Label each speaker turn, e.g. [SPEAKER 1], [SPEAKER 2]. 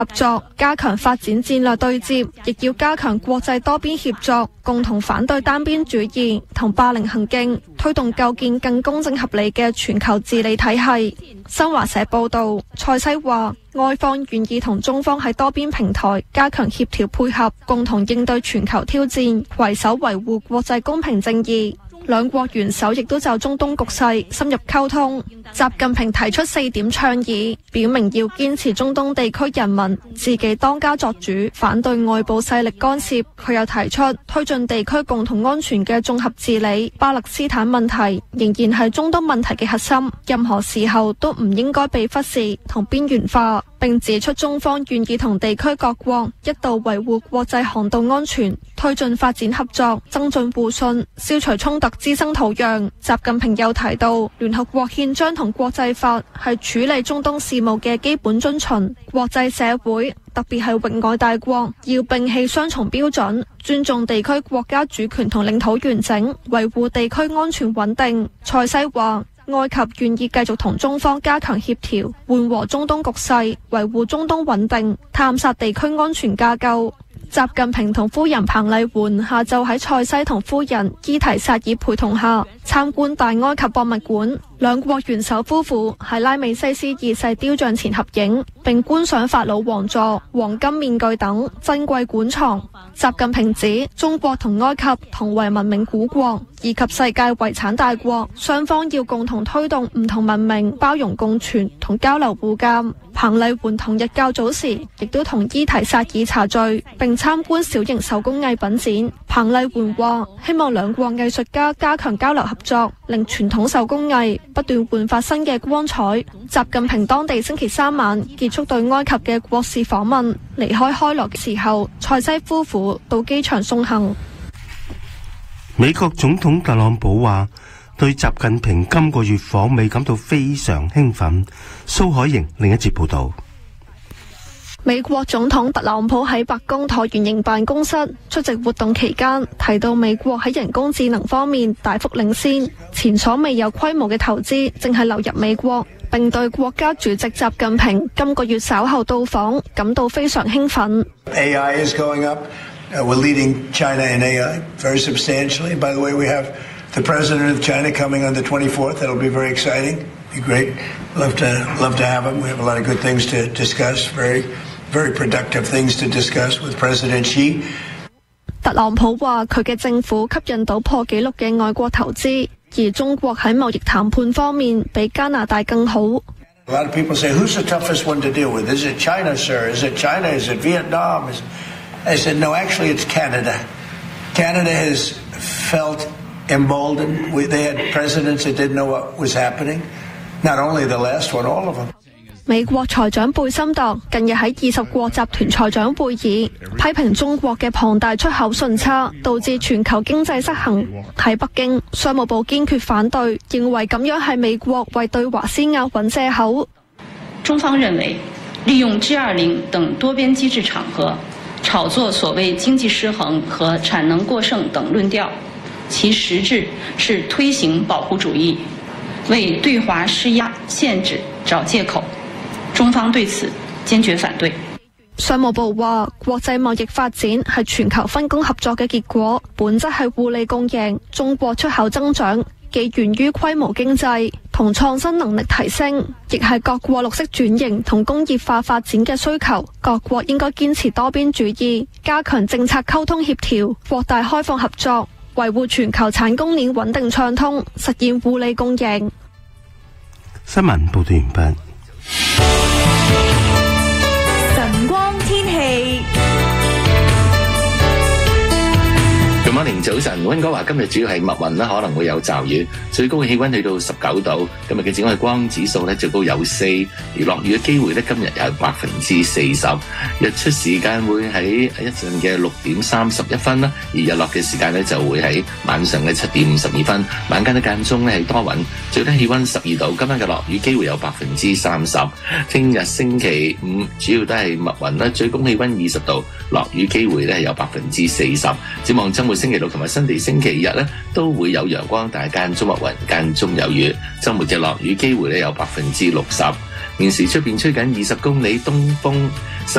[SPEAKER 1] 合作，加強發展戰略對接，亦要加強國際多邊協作，共同反對單邊主義同霸凌行徑，推動構建更公正合理嘅全球治理體系。新華社報道，塞西話，外方願意同中方喺多邊平台加強協調配合，共同應對全球挑戰，攜手維護國際公平正義。兩國元首亦都就中東局勢深入溝通。習近平提出4點倡議，表明要堅持中東地區人民自己當家作主，反對外部勢力干涉。佢又提出推進地區共同安全嘅綜合治理。巴勒斯坦問題仍然係中東問題嘅核心，任何時候都唔應該被忽視同邊緣化。並指出中方願意同地區各國一道維護國際航道安全，推進發展合作，增進互信，消除衝突滋生土壤。習近平又提到，聯合國憲章同國際法係處理中東事務嘅基本遵循，國際社會特別係域外大國要摒棄雙重標準，尊重地區國家主權同領土完整，維護地區安全穩定。塞西話，埃及願意繼續同中方加強協調，緩和中東局勢，維護中東穩定，探索地區安全架構。習近平同夫人彭麗媛下晝喺塞西同夫人伊提薩爾陪同下參觀大埃及博物館，兩國元首夫婦喺拉美西斯二世雕像前合影，並觀賞法老王座、黃金面具等珍貴館藏。習近平指，中國同埃及同為文明古國以及世界遺產大國，雙方要共同推動唔同文明包容共存同交流互鑒。彭麗媛同日較早時亦都同伊提薩爾茶敘，並參觀小型手工藝品展。彭麗媛話，希望兩國藝術家加強交流合作，令傳統手工藝不斷煥發新嘅光彩。習近平當地星期3晚結束對埃及嘅國事訪問，離開開羅嘅時候，塞西夫婦到機場送行。
[SPEAKER 2] 美國總統特朗普話，對習近平今個月訪美感到非常興奮。蘇海瑩另一節報道。
[SPEAKER 1] 美國總統特朗普喺白宮橢圓形辦公室出席活動期間，提到美國喺人工智能方面大幅領先，前所未有規模嘅投資正係流入美國，並對國家主席習近平今個月稍後到訪感到非常興奮。
[SPEAKER 3] AI is going up. We're leading China in AI very substantially. By the way, we have the president of China coming on the 24th. That'll be very exciting. Be great. Love to have him. We have a lot of good things to discuss. Very productive things to discuss with President Xi.
[SPEAKER 1] 特朗普話佢嘅政府吸引到破紀錄嘅外國投資，而中國喺貿易談判方面比加拿大更好。
[SPEAKER 3] A lot of people say, who's the toughest one to deal with? Is it China, sir? Is it China? Is it Vietnam? I said, no, actually it's Canada. Canada has felt emboldened. They had presidents that didn't know what was happening. Not only the last one, all of them.
[SPEAKER 1] 美國財長貝森特近日喺20國集團財長會議批評中國嘅龐大出口順差導致全球經濟失衡。喺北京，商務部堅決反對，認為咁樣係美國為對華施壓揾藉口。
[SPEAKER 4] 中方認為，利用 G20 等多邊機制場合炒作所謂經濟失衡和產能過剩等論調，其實質是推行保護主義，為對華施壓限制找藉口。中方對此堅決反對。
[SPEAKER 1] 商務部話，國際貿易發展係全球分工合作嘅結果，本質係互利共贏。中國出口增長既源於規模經濟同創新能力提升，亦係各國綠色轉型同工業化發展嘅需求。各國應該堅持多邊主義，加強政策溝通協調，擴大開放合作，維護全球產供鏈穩定暢通，實現互利共贏。
[SPEAKER 2] 新聞報道完畢。
[SPEAKER 5] 晨光天氣。
[SPEAKER 6] Morning， 早晨，溫哥華今日主要係密雲啦，可能會有驟雨，最高嘅氣溫去到19度。今日嘅紫外光指數咧最高有4，而落雨嘅機會咧今日有40%。日出時間會喺一陣嘅6點31分啦，而日落嘅時間咧就會喺晚上嘅7點52分。晚間嘅間中咧係多雲，最低氣溫12度。今晚嘅落雨機會有30%。聽日星期五主要都係密雲啦，最高氣溫20度，落雨機會咧有40%。展望週末星期六同埋新地星期日咧都會有陽光，但係間中密雲，間中有雨。週末嘅落雨機會咧有60%。現時出邊吹緊20公里東風。